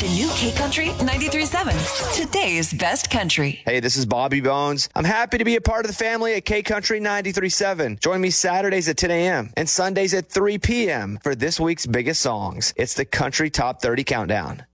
to new K Country 93.7, today's best country. Hey, this is Bobby Bones. I'm happy to be a part of the family at K Country 93.7. Join me Saturdays at 10 a.m. and Sundays at 3 p.m. for this week's biggest songs. It's the Country Top 30 Countdown.